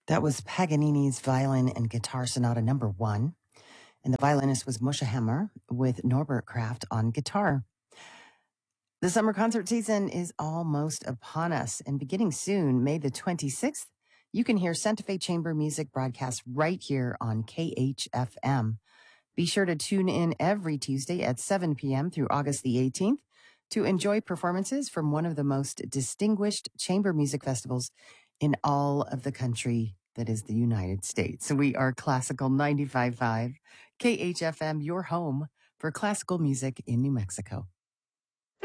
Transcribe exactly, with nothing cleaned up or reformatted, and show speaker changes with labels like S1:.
S1: That was Paganini's Violin and Guitar Sonata number one, and the violinist was Moshe Hammer with Norbert Kraft on guitar. The summer concert season is almost upon us, and beginning soon, May the twenty-sixth, you can hear Santa Fe Chamber Music broadcast right here on K H F M. Be sure to tune in every Tuesday at seven p.m. through August the eighteenth to enjoy performances from one of the most distinguished chamber music festivals in all of the country that is the United States. We are Classical ninety-five point five, K H F M, your home for classical music in New Mexico.